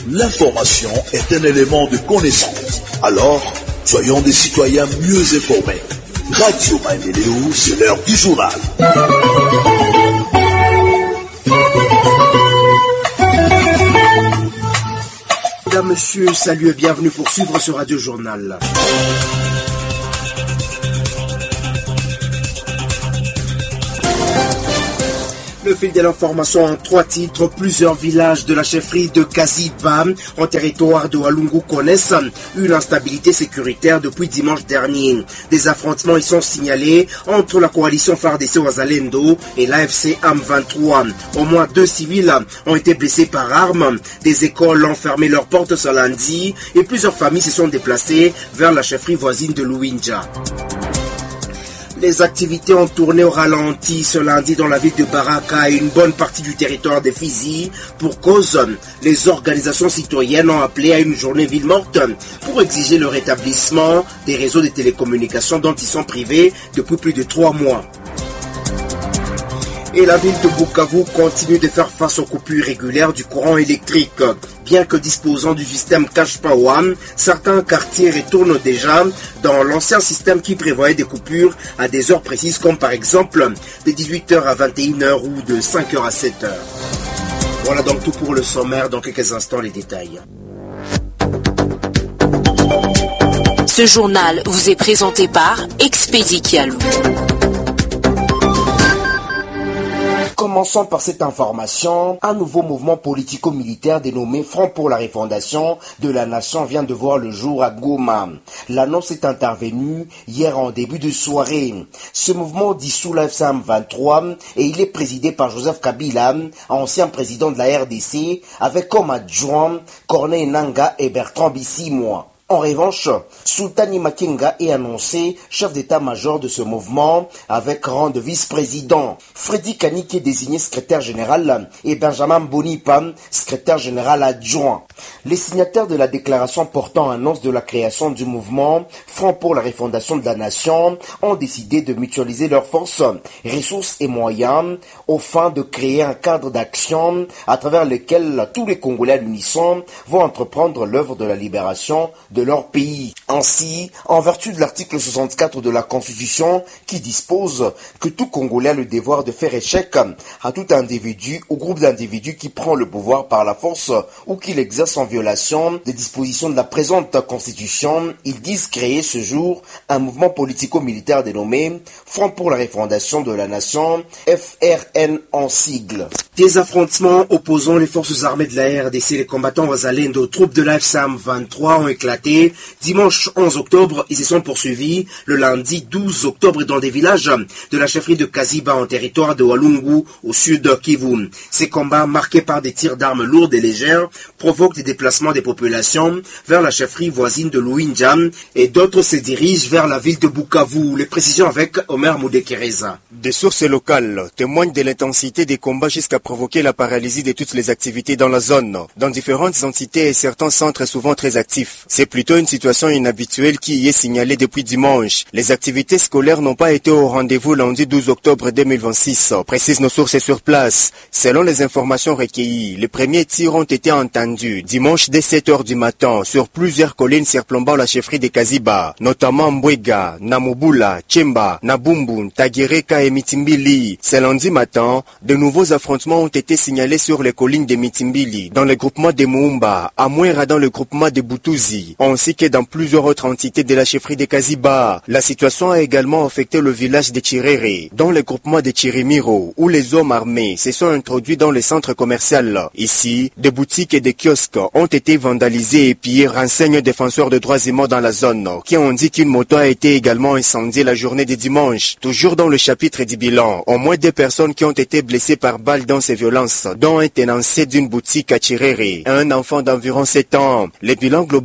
L'information est un élément de connaissance. Alors, soyons des citoyens mieux informés. Radio Maendeleo, c'est l'heure du journal. Mesdames, Messieurs, salut et bienvenue pour suivre ce Radio Journal. Le fil de l'information en 3 titres. Plusieurs villages de la chefferie de Kaziba, en territoire de Walungu, connaissent une instabilité sécuritaire depuis dimanche dernier. Des affrontements y sont signalés entre la coalition FARDC Wazalendo et l'AFC AM23. Au moins 2 civils ont été blessés par armes. Des écoles ont fermé leurs portes ce lundi et plusieurs familles se sont déplacées vers la chefferie voisine de Luinja. Les activités ont tourné au ralenti ce lundi dans la ville de Baraka et une bonne partie du territoire de Fizi. Pour cause, les organisations citoyennes ont appelé à une journée ville morte pour exiger le rétablissement des réseaux de télécommunications dont ils sont privés depuis plus de 3 mois. Et la ville de Bukavu continue de faire face aux coupures régulières du courant électrique. Bien que disposant du système Cash Power, certains quartiers retournent déjà dans l'ancien système qui prévoyait des coupures à des heures précises, comme par exemple de 18h à 21h ou de 5h à 7h. Voilà donc tout pour le sommaire. Dans quelques instants, les détails. Ce journal vous est présenté par Expédi Kialou. Commençons par cette information. Un nouveau mouvement politico-militaire dénommé Front pour la refondation de la nation vient de voir le jour à Goma. L'annonce est intervenue hier en début de soirée. Ce mouvement dissout l'AFC AM23 et il est présidé par Joseph Kabila, ancien président de la RDC, avec comme adjoint Corneille Nangaa et Bertrand Bisimwa. En revanche, Sultani Makenga est annoncé chef d'état-major de ce mouvement avec rang de vice-président. Freddy Kanik est désigné secrétaire général et Benjamin Bonipa, secrétaire général adjoint. Les signataires de la déclaration portant annonce de la création du mouvement Front pour la refondation de la nation ont décidé de mutualiser leurs forces, ressources et moyens au fin de créer un cadre d'action à travers lequel tous les Congolais à l'unisson vont entreprendre l'œuvre de la libération de leur pays. Ainsi, en vertu de l'article 64 de la Constitution qui dispose que tout Congolais a le devoir de faire échec à tout individu ou groupe d'individus qui prend le pouvoir par la force ou qui l'exerce en violation des dispositions de la présente Constitution, ils disent créer ce jour un mouvement politico-militaire dénommé Front pour la refondation de la nation, FRN en sigle. Des affrontements opposant les forces armées de la RDC et les combattants Wazalendo aux troupes de l'AFC AM23 ont éclaté dimanche 11 octobre. Ils se sont poursuivis le lundi 12 octobre dans des villages de la chefferie de Kaziba en territoire de Walungu au sud de Kivu. Ces combats marqués par des tirs d'armes lourdes et légères provoquent des déplacements des populations vers la chefferie voisine de Luinja et d'autres se dirigent vers la ville de Bukavu. Les précisions avec Omer Moudekereza. Des sources locales témoignent de l'intensité des combats jusqu'à provoquer la paralysie de toutes les activités dans la zone, dans différentes entités et certains centres souvent très actifs. C'est plutôt une situation inhabituelle qui y est signalée depuis dimanche. Les activités scolaires n'ont pas été au rendez-vous lundi 12 octobre 2026, précisent nos sources sur place. Selon les informations recueillies, les premiers tirs ont été entendus dimanche dès 7h du matin sur plusieurs collines surplombant la chefferie de Kaziba, notamment Mbwega, Namubula, Tchemba, Nabumbu, Tagereka et Mitimbili. Ce lundi matin, de nouveaux affrontements ont été signalés sur les collines de Mitimbili, dans le groupement de Moumba, à Mouera dans le groupement de Butuzi, ainsi que dans plusieurs autres entités de la chefferie de Kaziba. La situation a également affecté le village de Chirere, dans le groupement de Chirimiro, où les hommes armés se sont introduits dans le centre commercial. Ici, des boutiques et des kiosques ont été vandalisés et pillés, renseignent défenseurs de droits humains dans la zone, qui ont dit qu'une moto a été également incendiée la journée de dimanche. Toujours dans le chapitre du bilan, au moins 2 personnes qui ont été blessées par balles dans ces violences, dont un tenancier d'une boutique à Chirere et un enfant d'environ 7 ans. Le bilan global des affrontements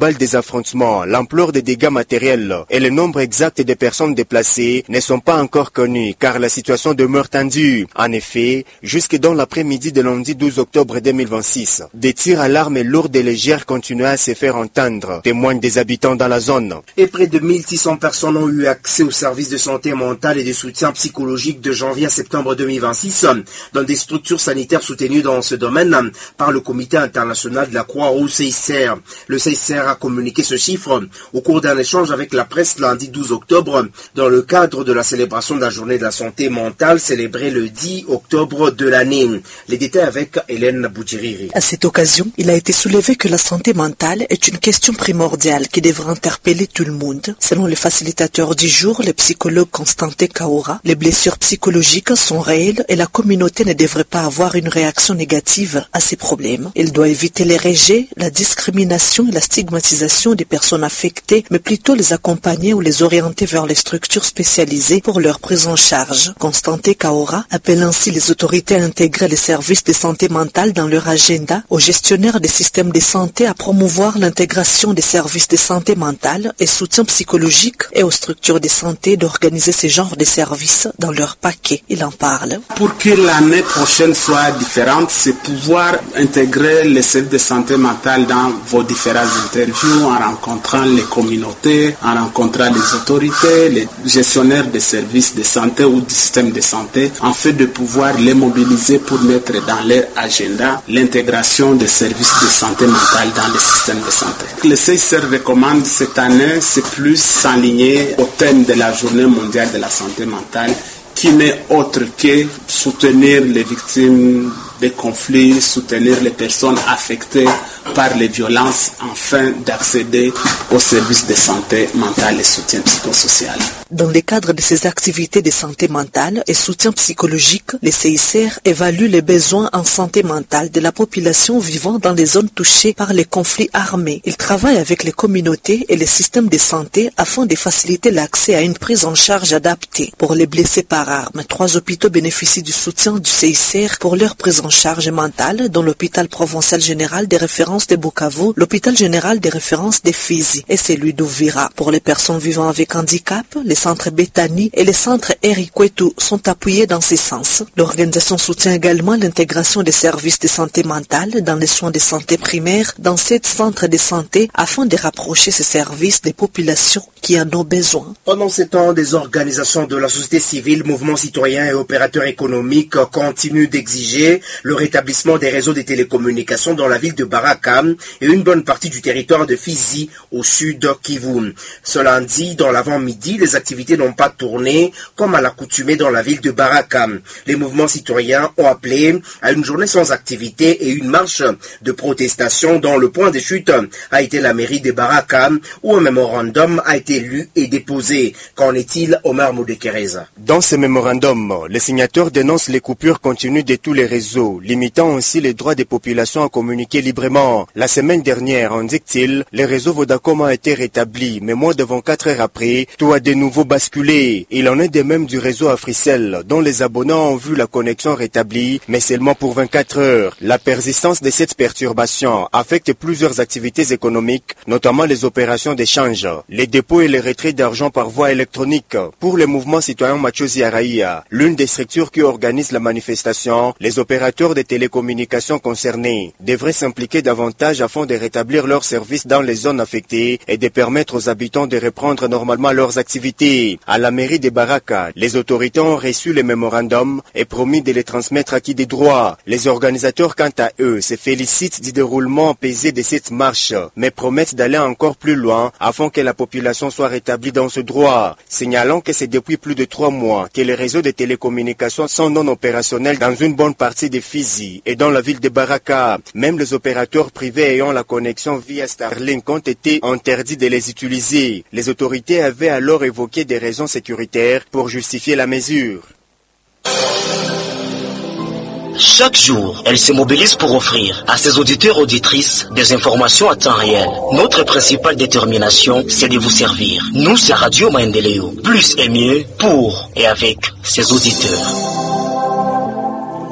affrontements, l'ampleur des dégâts matériels et le nombre exact des personnes déplacées ne sont pas encore connus car la situation demeure tendue. En effet, jusque dans l'après-midi de lundi 12 octobre 2026, des tirs à l'arme lourde et légère continuaient à se faire entendre, témoignent des habitants dans la zone. Et près de 1600 personnes ont eu accès aux services de santé mentale et de soutien psychologique de janvier à septembre 2026 dans des structures sanitaires soutenues dans ce domaine par le Comité international de la Croix-Rouge CICR. Le CICR a communiqué ce chiffre au cours d'un échange avec la presse lundi 12 octobre dans le cadre de la célébration de la journée de la santé mentale célébrée le 10 octobre de l'année. Les détails avec Hélène Boudjiriri. À cette occasion, il a été soulevé que la santé mentale est une question primordiale qui devrait interpeller tout le monde. Selon le facilitateur du jour, le psychologue Constantin Kaora, les blessures psychologiques sont réelles et la communauté ne devrait pas avoir une réaction négative à ces problèmes. Il doit éviter les rejets, la discrimination et la stigmatisation des personnes affectées, mais plutôt les accompagner ou les orienter vers les structures spécialisées pour leur prise en charge. Constantin Kaora appelle ainsi les autorités à intégrer les services de santé mentale dans leur agenda, aux gestionnaires des systèmes de santé à promouvoir l'intégration des services de santé mentale et soutien psychologique et aux structures de santé d'organiser ce genre de services dans leur paquet. Il en parle. Pour que l'année prochaine soit différente, c'est pouvoir intégrer les services de santé mentale dans vos différentes interviews en rencontrant les communautés, en rencontrant les autorités, les gestionnaires des services de santé ou du système de santé, en fait de pouvoir les mobiliser pour mettre dans leur agenda l'intégration des services de santé mentale dans le système de santé. Le CICR recommande cette année, c'est plus s'aligner au thème de la journée mondiale de la santé mentale, qui n'est autre que soutenir les victimes des conflits, soutenir les personnes affectées par les violences afin d'accéder aux services de santé mentale et soutien psychosocial. Dans le cadre de ces activités de santé mentale et soutien psychologique, les CICR évaluent les besoins en santé mentale de la population vivant dans les zones touchées par les conflits armés. Ils travaillent avec les communautés et les systèmes de santé afin de faciliter l'accès à une prise en charge adaptée. Pour les blessés par arme, 3 hôpitaux bénéficient du soutien du CICR pour leur prise en charge mentale, dont l'hôpital provincial général des références de Bukavu, l'hôpital général des références de Fizi et celui d'Uvira. Pour les personnes vivant avec handicap, les centres Bethany et les centres Erikwetu sont appuyés dans ce sens. L'organisation soutient également l'intégration des services de santé mentale dans les soins de santé primaires dans 7 centres de santé afin de rapprocher ces services des populations qui en ont besoin. Pendant ces temps, des organisations de la société civile, mouvements citoyens et opérateurs économiques continuent d'exiger le rétablissement des réseaux de télécommunications dans la ville de Baraka et une bonne partie du territoire de Fizi au sud Kivu. Ce lundi, dans l'avant-midi, les activités n'ont pas tourné comme à l'accoutumée dans la ville de Baraka. Les mouvements citoyens ont appelé à une journée sans activité et une marche de protestation dont le point de chute a été la mairie de Baraka où un mémorandum a été lu et déposé. Qu'en est-il, Omar Moudekereza? Dans ce mémorandum, les signataires dénoncent les coupures continues de tous les réseaux, limitant aussi les droits des populations à communiquer librement. La semaine dernière, indique-t-il, les réseaux Vodacom ont été rétablis, mais moins de 24 heures après, tout a de nouveau basculé. Il en est de même du réseau Africell, dont les abonnés ont vu la connexion rétablie, mais seulement pour 24 heures. La persistance de cette perturbation affecte plusieurs activités économiques, notamment les opérations d'échange, les dépôts et les retraits d'argent par voie électronique. Pour le mouvement citoyen Machozi Araïa, l'une des structures qui organise la manifestation, les opérateurs de télécommunications concernés devraient s'impliquer davantage afin de rétablir leurs services dans les zones affectées et de permettre aux habitants de reprendre normalement leurs activités. À la mairie de Baraka, les autorités ont reçu les mémorandums et promis de les transmettre acquis des droits. Les organisateurs, quant à eux, se félicitent du déroulement apaisé de cette marche, mais promettent d'aller encore plus loin afin que la population soit rétablie dans ce droit, signalant que c'est depuis plus de 3 mois que les réseaux de télécommunications sont non opérationnels dans une bonne partie de Fizi et dans la ville de Baraka. Même les opérateurs privés ayant la connexion via Starlink ont été interdits de les utiliser. Les autorités avaient alors évoqué des raisons sécuritaires pour justifier la mesure. Chaque jour, elle se mobilise pour offrir à ses auditeurs et auditrices des informations à temps réel. Notre principale détermination, c'est de vous servir. Nous, c'est Radio Maendeleo. Plus et mieux pour et avec ses auditeurs.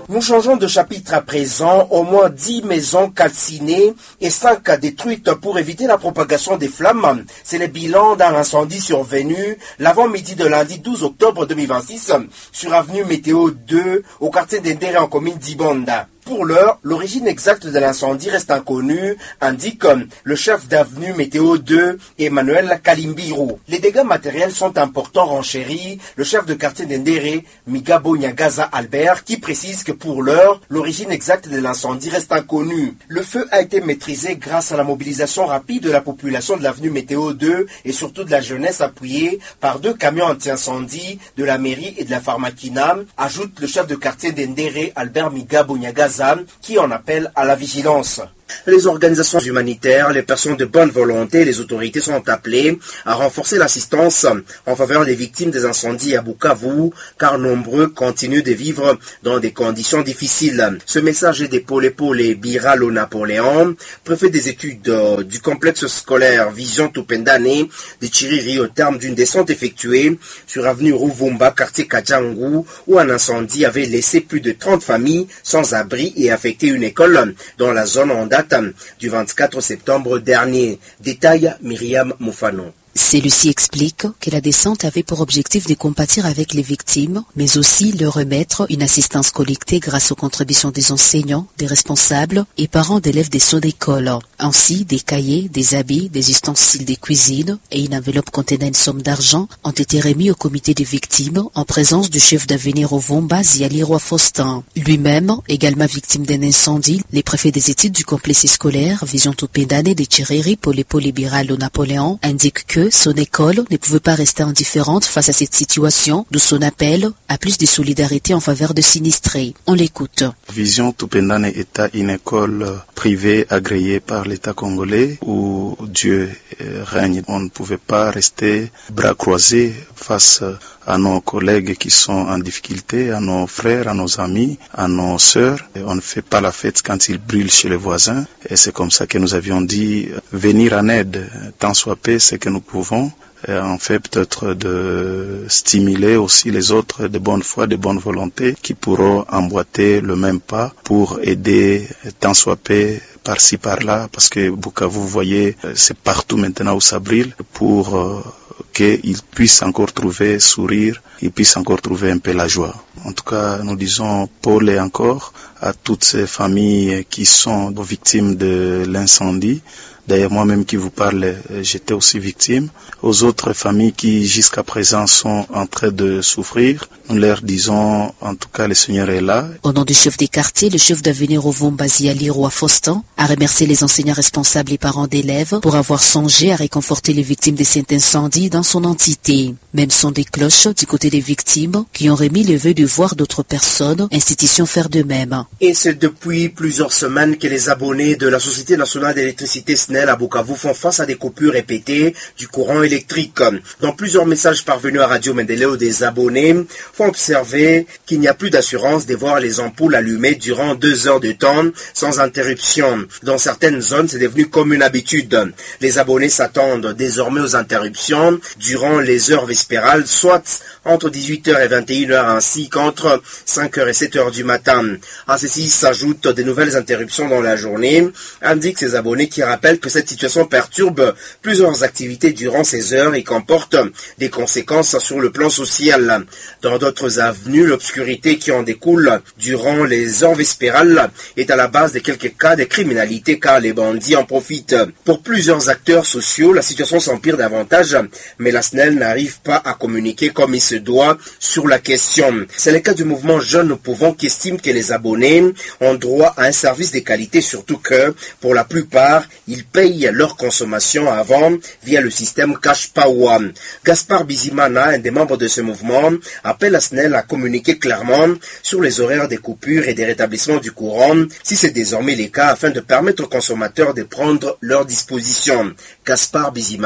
Nous changeons de chapitre à présent. Au moins 10 maisons calcinées et 5 détruites pour éviter la propagation des flammes. C'est le bilan d'un incendie survenu l'avant-midi de lundi 12 octobre 2026 sur avenue Météo 2 au quartier d'Endéré en commune d'Ibonda. Pour l'heure, l'origine exacte de l'incendie reste inconnue, indique le chef d'avenue Météo 2, Emmanuel Kalimbiro. Les dégâts matériels sont importants, renchérit le chef de quartier d'Endéré, Migabo Nyagaza Albert, qui précise que pour l'heure, l'origine exacte de l'incendie reste inconnue. Le feu a été maîtrisé grâce à la mobilisation rapide de la population de l'avenue Météo 2 et surtout de la jeunesse appuyée par 2 camions anti-incendie de la mairie et de la Pharmakina, ajoute le chef de quartier d'Endéré, Albert Migabo Nyagaza, qui en appelle à la vigilance. Les organisations humanitaires, les personnes de bonne volonté et les autorités sont appelées à renforcer l'assistance en faveur des victimes des incendies à Bukavu, car nombreux continuent de vivre dans des conditions difficiles. Ce message est d'épaule et Biralo Napoléon, préfet des études du complexe scolaire Vision Tupendane de Chiriri, au terme d'une descente effectuée sur avenue Ruvumba, quartier Kajangu, où un incendie avait laissé plus de 30 familles sans abri et affecté une école dans la zone en date du 24 septembre dernier. Détail Myriam Moufano. Celui-ci explique que la descente avait pour objectif de compatir avec les victimes, mais aussi leur remettre une assistance collectée grâce aux contributions des enseignants, des responsables et parents d'élèves des son école. Ainsi, des cahiers, des habits, des ustensiles de cuisine et une enveloppe contenant une somme d'argent ont été remis au comité des victimes en présence du chef d'avenir au Vomba, Ziali Roi Faustin. Lui-même, également victime d'un incendie, les préfets des études du complexe scolaire Vision Tupendane de Chiriri, Polepo Libéral au Napoléon, indiquent que son école ne pouvait pas rester indifférente face à cette situation, d'où son appel à plus de solidarité en faveur de sinistrés. On l'écoute. Vision Tupendane est une école privée agréée par l'État congolais où Dieu règne. On ne pouvait pas rester bras croisés face à nos collègues qui sont en difficulté, à nos frères, à nos amis, à nos sœurs. Et on ne fait pas la fête quand ils brûlent chez les voisins. Et c'est comme ça que nous avions dit venir en aide, tant soit peu ce que nous pouvons. Et en fait peut-être de stimuler aussi les autres de bonne foi, de bonne volonté qui pourront emboîter le même pas pour aider tant soit peu par-ci par-là, parce que Bukavu, vous voyez, c'est partout maintenant où ça brûle, pour qu'ils puissent encore trouver sourire, ils puissent encore trouver un peu la joie. En tout cas, nous disons Paul et encore à toutes ces familles qui sont victimes de l'incendie. D'ailleurs, moi-même qui vous parle, j'étais aussi victime. Aux autres familles qui, jusqu'à présent, sont en train de souffrir, nous leur disons, en tout cas, le Seigneur est là. Au nom du chef des quartiers, le chef d'avenir au Vomba, Ziali Roi Faustin, a remercié les enseignants responsables et parents d'élèves pour avoir songé à réconforter les victimes de cet incendie dans son entité. Même son des cloches du côté des victimes qui ont remis le vœu de voir d'autres personnes, institutions faire de même. Et c'est depuis plusieurs semaines que les abonnés de la Société nationale d'électricité SNEL à Bukavu font face à des coupures répétées du courant électrique. Dans plusieurs messages parvenus à Radio Mendeleo, des abonnés font observer qu'il n'y a plus d'assurance de voir les ampoules allumées durant 2 heures de temps sans interruption. Dans certaines zones, c'est devenu comme une habitude. Les abonnés s'attendent désormais aux interruptions durant les heures vespérales, soit entre 18h et 21h ainsi qu'entre 5h et 7h du matin. À ceci s'ajoutent de nouvelles interruptions dans la journée, indiquent ces abonnés qui rappellent que cette situation perturbe plusieurs activités durant ces heures et comporte des conséquences sur le plan social. Dans d'autres avenues, l'obscurité qui en découle durant les heures vespérales est à la base de quelques cas de criminalité car les bandits en profitent. Pour plusieurs acteurs sociaux, la situation s'empire davantage, mais la SNEL n'arrive pas à communiquer comme il se doit sur la question. C'est le cas du mouvement Jeunes Nous Pouvons qui estime que les abonnés ont droit à un service de qualité, surtout que, pour la plupart, ils payent leur consommation avant via le système Cash Power. Gaspard Bizimana, un des membres de ce mouvement, appelle la SNEL à communiquer clairement sur les horaires des coupures et des rétablissements du courant, si c'est désormais le cas, afin de permettre aux consommateurs de prendre leurs dispositions. Gaspard Bizimana.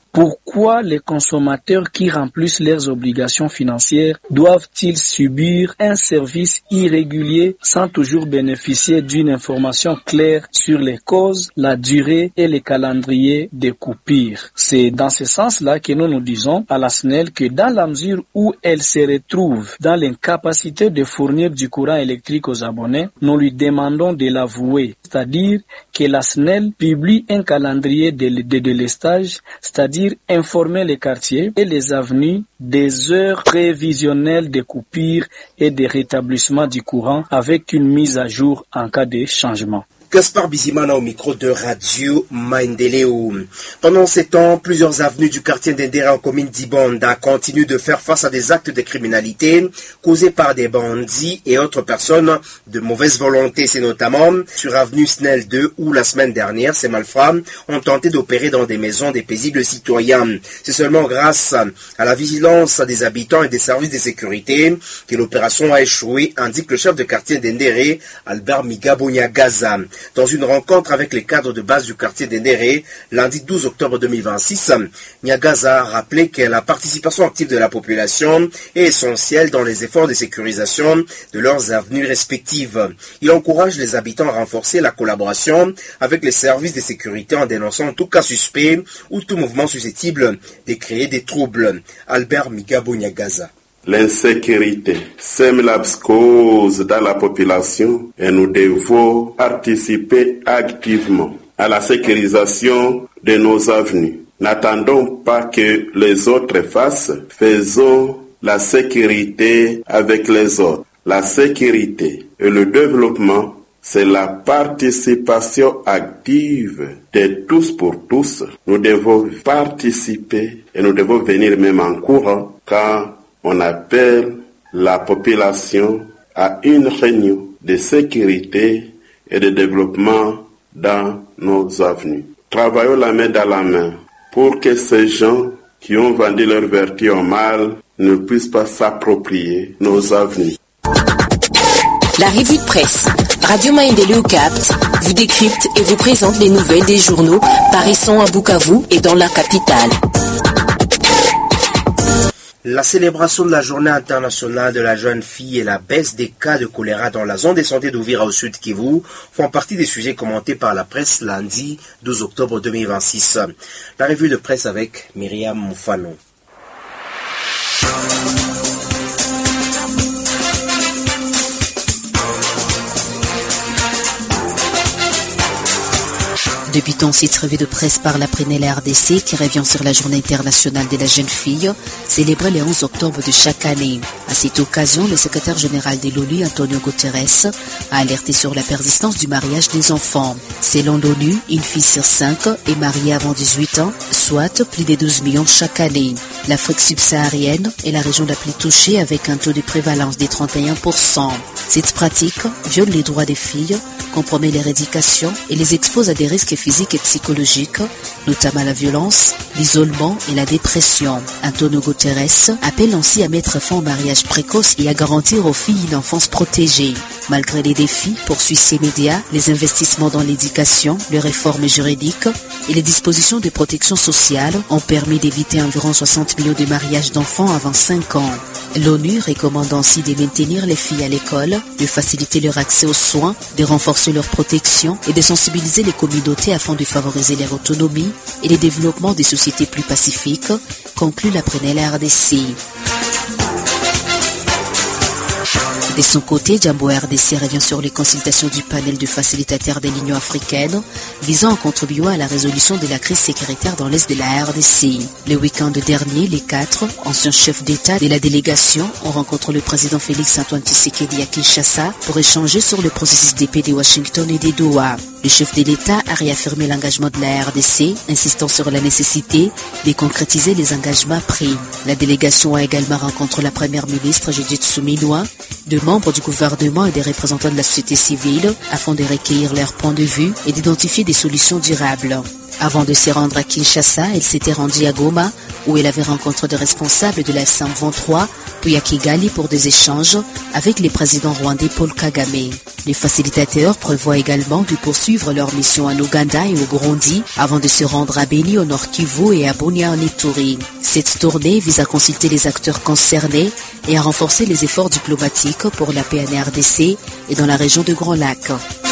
Pourquoi les consommateurs qui remplissent leurs obligations financières doivent-ils subir un service irrégulier sans toujours bénéficier d'une information claire sur les causes, la durée et les calendriers des coupures? C'est dans ce sens-là que nous disons à la SNEL que dans la mesure où elle se retrouve dans l'incapacité de fournir du courant électrique aux abonnés, nous lui demandons de l'avouer, c'est-à-dire que la SNEL publie un calendrier de délestage, c'est-à-dire informer les quartiers et les avenues des heures prévisionnelles de coupure et de rétablissement du courant avec une mise à jour en cas de changement. Gaspard Bizimana au micro de Radio Maendeleo. Pendant ces temps, plusieurs avenues du quartier d'Endéré en commune d'Ibanda continuent de faire face à des actes de criminalité causés par des bandits et autres personnes de mauvaise volonté. C'est notamment sur avenue Snell 2 où la semaine dernière, ces malfrats ont tenté d'opérer dans des maisons des paisibles citoyens. C'est seulement grâce à la vigilance des habitants et des services de sécurité que l'opération a échoué, indique le chef de quartier d'Endéré, Albert Migabonyagaza. Dans une rencontre avec les cadres de base du quartier d'Endéré, lundi 12 octobre 2026, Nyagaza a rappelé que la participation active de la population est essentielle dans les efforts de sécurisation de leurs avenues respectives. Il encourage les habitants à renforcer la collaboration avec les services de sécurité en dénonçant tout cas suspect ou tout mouvement susceptible de créer des troubles. Albert Migabonyagaza. L'insécurité sème la psychose dans la population et nous devons participer activement à la sécurisation de nos avenues. N'attendons pas que les autres fassent, faisons la sécurité avec les autres. La sécurité et le développement, c'est la participation active de tous pour tous. Nous devons participer et nous devons venir même en courant quand on appelle la population à une réunion de sécurité et de développement dans nos avenues. Travaillons la main dans la main pour que ces gens qui ont vendu leur vertu au mal ne puissent pas s'approprier nos avenues. La revue de presse Radio Maendeleo capte, vous décrypte et vous présente les nouvelles des journaux paraissant à Bukavu et dans la capitale. La célébration de la journée internationale de la jeune fille et la baisse des cas de choléra dans la zone de santé d'Ouvira au sud Kivu font partie des sujets commentés par la presse lundi 12 octobre 2026. La revue de presse avec Myriam Moufano. Débutant cette revue de presse par la Prénelle RDC qui revient sur la journée internationale de la jeune fille, célébrée le 11 octobre de chaque année. À cette occasion, le secrétaire général de l'ONU, Antonio Guterres, a alerté sur la persistance du mariage des enfants. Selon l'ONU, une fille sur 5 est mariée avant 18 ans, soit plus de 12 millions chaque année. L'Afrique subsaharienne est la région la plus touchée avec un taux de prévalence de 31%. Cette pratique viole les droits des filles, compromet leur éducation et les expose à des risques physiques et psychologiques, notamment la violence, l'isolement et la dépression. Antonio Guterres appelle ainsi à mettre fin au mariage précoce et à garantir aux filles une enfance protégée. Malgré les défis, poursuit ces médias, les investissements dans l'éducation, les réformes juridiques et les dispositions de protection sociale ont permis d'éviter environ 60 millions de mariages d'enfants avant 5 ans. L'ONU recommande ainsi de maintenir les filles à l'école, de faciliter leur accès aux soins, de renforcer leur protection et de sensibiliser les communautés afin de favoriser leur autonomie et le développement des sociétés plus pacifiques, conclut la Prénelle RDC. De son côté, Jambo RDC revient sur les consultations du panel de facilitateurs de l'Union africaine visant à contribuer à la résolution de la crise sécuritaire dans l'est de la RDC. Le week-end dernier, les 4 anciens chefs d'État de la délégation ont rencontré le président Félix-Antoine Tshisekedi à Kinshasa pour échanger sur le processus de paix de Washington et de Doha. Le chef de l'État a réaffirmé l'engagement de la RDC, insistant sur la nécessité de concrétiser les engagements pris. La délégation a également rencontré la première ministre Judith Suminwa, de membres du gouvernement et des représentants de la société civile afin de recueillir leurs points de vue et d'identifier des solutions durables. Avant de se rendre à Kinshasa, elle s'était rendue à Goma où elle avait rencontré des responsables de la SM23 puis à Kigali pour des échanges avec le président rwandais Paul Kagame. Les facilitateurs prévoient également de poursuivre leur mission en Ouganda et au Burundi avant de se rendre à Beni au Nord Kivu et à Bunia en Ituri. Cette tournée vise à consulter les acteurs concernés et à renforcer les efforts diplomatiques pour la paix en RDC et dans la région de Grand Lac.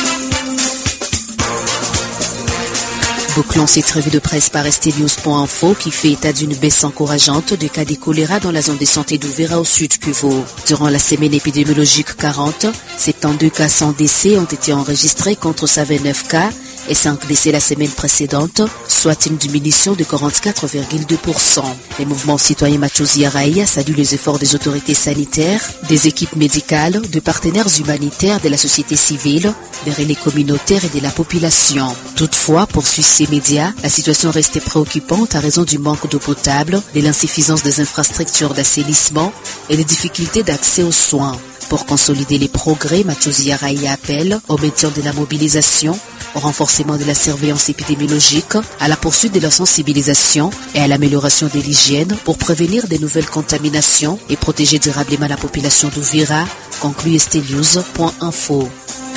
Bouclons cette revue de presse par STnews.info qui fait état d'une baisse encourageante de cas de choléra dans la zone de santé d'Uvira au sud Kivu. Durant la semaine épidémiologique 40, 72 cas sans décès ont été enregistrés contre 129 cas et 5 décès la semaine précédente, soit une diminution de 44,2%. Les mouvements citoyens Machozi Araïa saluent les efforts des autorités sanitaires, des équipes médicales, de partenaires humanitaires de la société civile, des relais communautaires et de la population. Toutefois, poursuivent ces médias, la situation reste préoccupante à raison du manque d'eau potable, de l'insuffisance des infrastructures d'assainissement et des difficultés d'accès aux soins. Pour consolider les progrès, Machozi Araïa appelle au maintien de la mobilisation, au renforcement de la surveillance épidémiologique, à la poursuite de la sensibilisation et à l'amélioration de l'hygiène pour prévenir de nouvelles contaminations et protéger durablement la population d'Uvira, conclut STnews.info.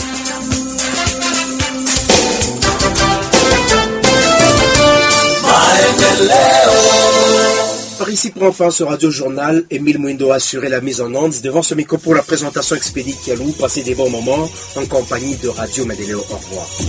Par ici prend fin ce radio-journal. Émile Mouindo a assuré la mise en onde. Devant ce micro pour la présentation expédiée Kialou, passez des bons moments en compagnie de Radio Maendeleo. Au revoir.